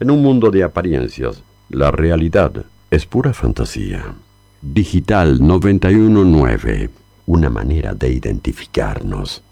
En un mundo de apariencias, la realidad es pura fantasía. Digital 919, una manera de identificarnos.